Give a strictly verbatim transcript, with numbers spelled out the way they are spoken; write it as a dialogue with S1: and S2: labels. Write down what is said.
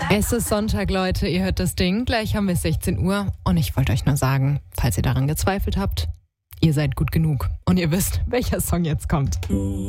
S1: Es ist Sonntag, Leute, ihr hört das Ding. Gleich haben wir sechzehn Uhr und ich wollte euch nur sagen, falls ihr daran gezweifelt habt, ihr seid gut genug und ihr wisst, welcher Song jetzt kommt.